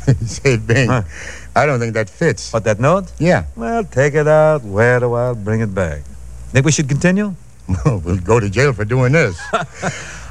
Say, Bing, Huh. I don't think that fits. What, that note? Yeah. Well, take it out, wait a while, bring it back. Think we should continue? We'll go to jail for doing this.